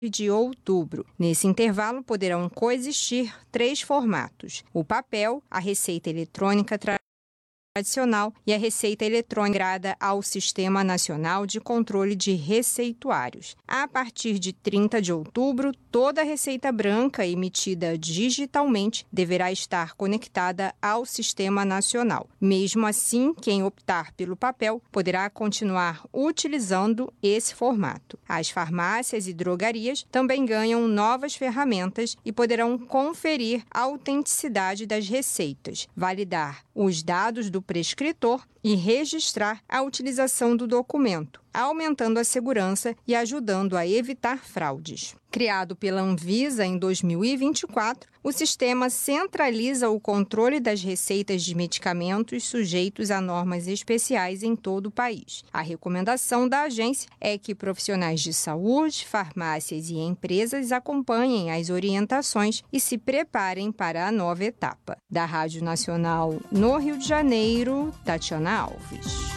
de outubro. Nesse intervalo, poderão coexistir 3 formatos: o papel, a receita eletrônica tradicional e a receita eletrônica integrada ao Sistema Nacional de Controle de Receituários. A partir de 30 de outubro, toda receita branca emitida digitalmente deverá estar conectada ao Sistema Nacional. Mesmo assim, quem optar pelo papel poderá continuar utilizando esse formato. As farmácias e drogarias também ganham novas ferramentas e poderão conferir a autenticidade das receitas, validar os dados do prescritor e registrar a utilização do documento, aumentando a segurança e ajudando a evitar fraudes. Criado pela Anvisa em 2024, o sistema centraliza o controle das receitas de medicamentos sujeitos a normas especiais em todo o país. A recomendação da agência é que profissionais de saúde, farmácias e empresas acompanhem as orientações e se preparem para a nova etapa. Da Rádio Nacional no Rio de Janeiro, Tatiana Alves.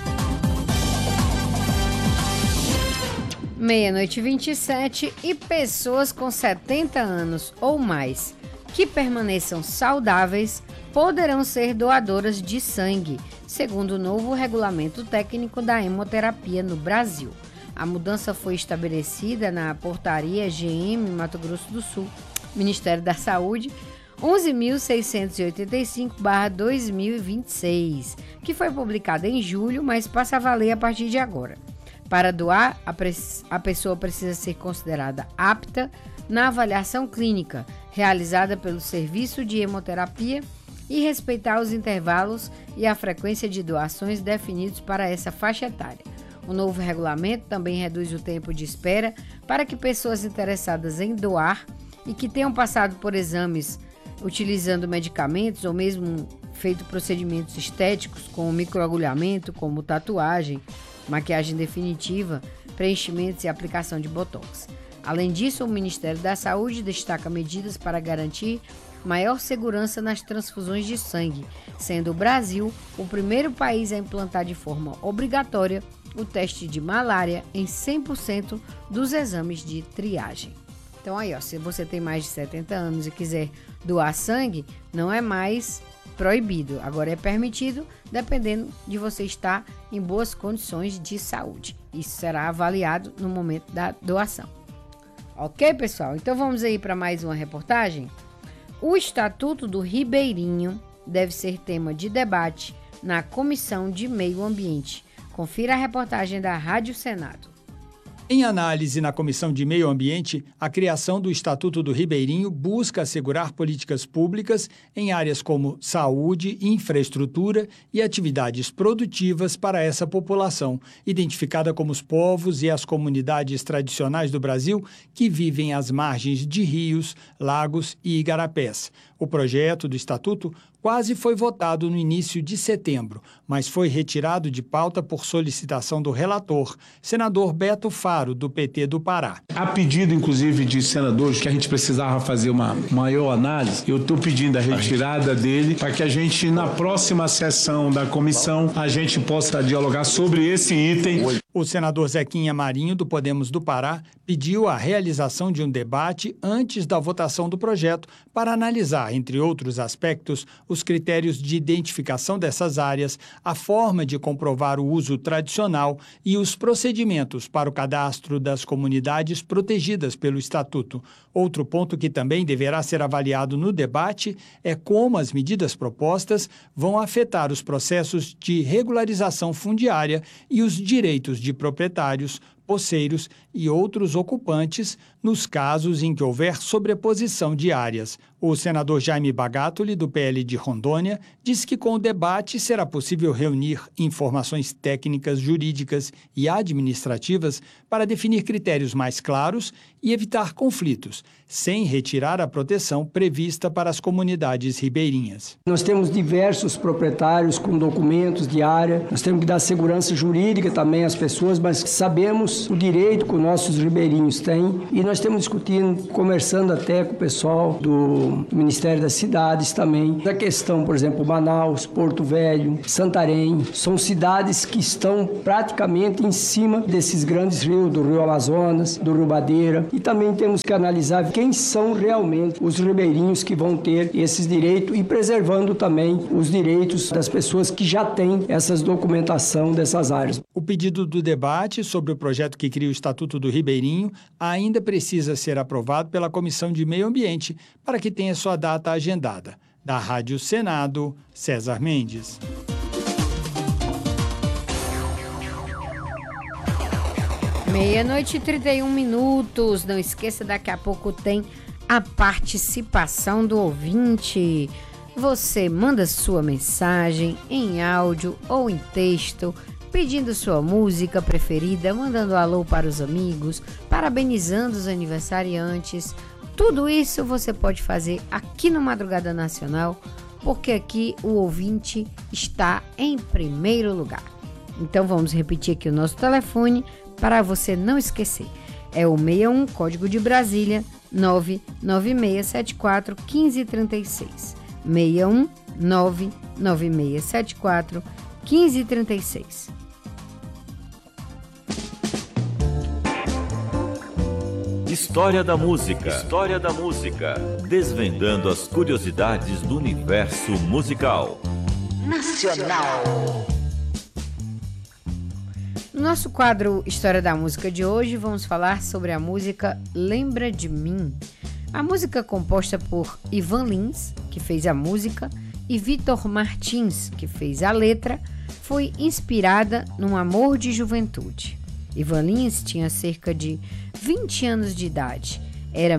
00:27 e pessoas com 70 anos ou mais que permaneçam saudáveis poderão ser doadoras de sangue, segundo o novo regulamento técnico da hemoterapia no Brasil. A mudança foi estabelecida na portaria GM Mato Grosso do Sul, Ministério da Saúde, 11.685/2026, que foi publicada em julho, mas passa a valer a partir de agora. Para doar, a pessoa precisa ser considerada apta na avaliação clínica realizada pelo Serviço de Hemoterapia e respeitar os intervalos e a frequência de doações definidos para essa faixa etária. O novo regulamento também reduz o tempo de espera para que pessoas interessadas em doar e que tenham passado por exames utilizando medicamentos ou mesmo feito procedimentos estéticos como microagulhamento, como tatuagem, maquiagem definitiva, preenchimentos e aplicação de botox. Além disso, o Ministério da Saúde destaca medidas para garantir maior segurança nas transfusões de sangue, sendo o Brasil o primeiro país a implantar de forma obrigatória o teste de malária em 100% dos exames de triagem. Então aí, se você tem mais de 70 anos e quiser doar sangue, não é mais proibido, agora é permitido, dependendo de você estar em boas condições de saúde. Isso será avaliado no momento da doação. Ok, pessoal? Então vamos aí para mais uma reportagem. O Estatuto do Ribeirinho deve ser tema de debate na Comissão de Meio Ambiente. Confira a reportagem da Rádio Senado. Em análise na Comissão de Meio Ambiente, a criação do Estatuto do Ribeirinho busca assegurar políticas públicas em áreas como saúde, infraestrutura e atividades produtivas para essa população, identificada como os povos e as comunidades tradicionais do Brasil que vivem às margens de rios, lagos e igarapés. O projeto do Estatuto quase foi votado no início de setembro, mas foi retirado de pauta por solicitação do relator, senador Beto Faro, do PT do Pará. A pedido, inclusive, de senadores que a gente precisava fazer uma maior análise, eu estou pedindo a retirada dele para que a gente, na próxima sessão da comissão, a gente possa dialogar sobre esse item. O senador Zequinha Marinho, do Podemos do Pará, pediu a realização de um debate antes da votação do projeto para analisar, entre outros aspectos, os critérios de identificação dessas áreas, a forma de comprovar o uso tradicional e os procedimentos para o cadastro das comunidades protegidas pelo Estatuto. Outro ponto que também deverá ser avaliado no debate é como as medidas propostas vão afetar os processos de regularização fundiária e os direitos de proprietários, posseiros e outros ocupantes nos casos em que houver sobreposição de áreas. O senador Jaime Bagatoli, do PL de Rondônia, diz que com o debate será possível reunir informações técnicas, jurídicas e administrativas para definir critérios mais claros e evitar conflitos, sem retirar a proteção prevista para as comunidades ribeirinhas. Nós temos diversos proprietários com documentos de área, nós temos que dar segurança jurídica também às pessoas, mas sabemos o direito que os nossos ribeirinhos têm e nós estamos discutindo, conversando até com o pessoal do Ministério das Cidades também. A questão, por exemplo, Manaus, Porto Velho, Santarém, são cidades que estão praticamente em cima desses grandes rios, do Rio Amazonas, do Rio Madeira, e também temos que analisar quem são realmente os ribeirinhos que vão ter esses direitos e preservando também os direitos das pessoas que já têm essas documentação dessas áreas. O pedido do debate sobre o projeto que cria o Estatuto do Ribeirinho ainda precisa ser aprovado pela Comissão de Meio Ambiente para que tenha sua data agendada. Da Rádio Senado, César Mendes. Meia-noite e 31 minutos. Não esqueça, daqui a pouco tem a participação do ouvinte. Você manda sua mensagem em áudio ou em texto, pedindo sua música preferida, mandando alô para os amigos, parabenizando os aniversariantes. Tudo isso você pode fazer aqui no Madrugada Nacional, porque aqui o ouvinte está em primeiro lugar. Então vamos repetir aqui o nosso telefone para você não esquecer. É o 61, código de Brasília, 99674 1536. 61 99674 1536. História da música. História da música. Desvendando as curiosidades do universo musical. Nacional. No nosso quadro História da Música de hoje, vamos falar sobre a música Lembra de Mim. A música composta por Ivan Lins, que fez a música, e Vitor Martins, que fez a letra, foi inspirada num amor de juventude. Ivan Lins tinha cerca de 20 anos de idade, era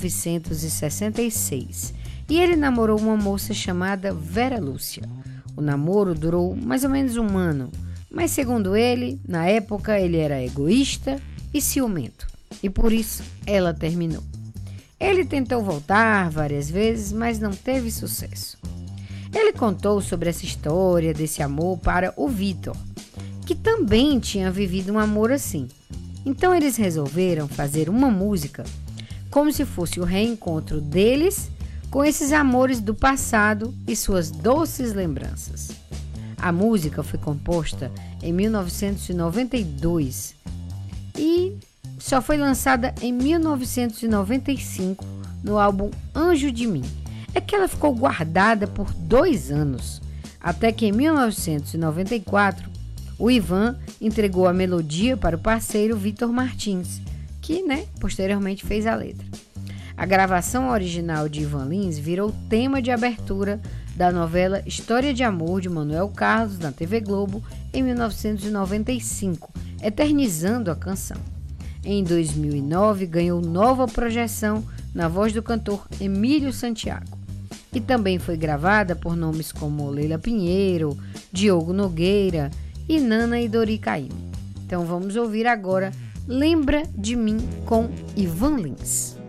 1966, e ele namorou uma moça chamada Vera Lúcia. O namoro durou mais ou menos um ano, mas segundo ele, na época ele era egoísta e ciumento, e por isso ela terminou. Ele tentou voltar várias vezes, mas não teve sucesso. Ele contou sobre essa história desse amor para o Vitor, que também tinha vivido um amor assim. Então eles resolveram fazer uma música como se fosse o reencontro deles com esses amores do passado e suas doces lembranças. A música foi composta em 1992 e só foi lançada em 1995 no álbum Anjo de Mim. É que ela ficou guardada por 2 anos, até que em 1994 o Ivan entregou a melodia para o parceiro Vitor Martins, que posteriormente fez a letra. A gravação original de Ivan Lins virou tema de abertura da novela História de Amor de Manuel Carlos na TV Globo em 1995, eternizando a canção. Em 2009, ganhou nova projeção na voz do cantor Emílio Santiago. E também foi gravada por nomes como Leila Pinheiro, Diogo Nogueira e Nana e Dori Caymmi. Então vamos ouvir agora Lembra de Mim com Ivan Lins.